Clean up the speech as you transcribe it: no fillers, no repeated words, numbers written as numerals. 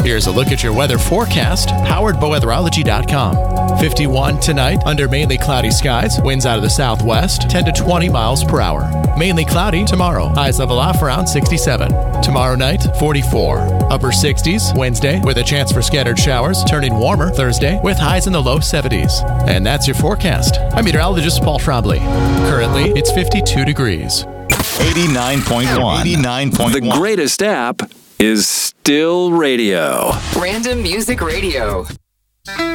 Here's a look at your weather forecast, powered by weatherology.com. 51 tonight, under mainly cloudy skies, winds out of the southwest, 10 to 20 miles per hour. Mainly cloudy tomorrow, highs level off around 67. Tomorrow night, 44. Upper 60s Wednesday, with a chance for scattered showers, turning warmer Thursday, with highs in the low 70s. And that's your forecast. I'm meteorologist Paul Trombley. Currently, it's 52 degrees. 89.1. The greatest app is still radio. Random Music Radio.